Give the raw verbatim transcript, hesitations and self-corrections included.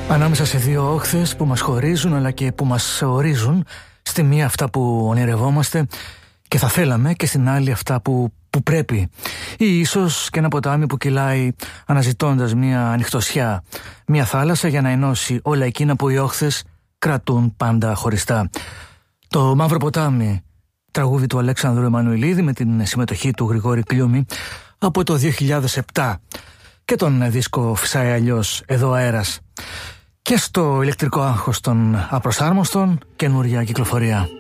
Ανάμεσα σε δύο όχθες που μας χωρίζουν αλλά και που μας ορίζουν, στη μία αυτά που ονειρευόμαστε και θα θέλαμε, και στην άλλη αυτά που, που πρέπει, ή ίσως και ένα ποτάμι που κυλάει αναζητώντας μια ανοιχτοσιά, μια θάλασσα για να ενώσει όλα εκείνα που οι όχθες κρατούν πάντα χωριστά. Το Μαύρο Ποτάμι, τραγούδι του Αλέξανδρου Εμμανουηλίδη με την συμμετοχή του Γρηγόρη Κλιούμη από το δύο χιλιάδες επτά, και τον δίσκο Φυσάει αλλιώς, εδώ αέρας, και στο ηλεκτρικό άγχος των απροσάρμοστων καινούρια κυκλοφορία.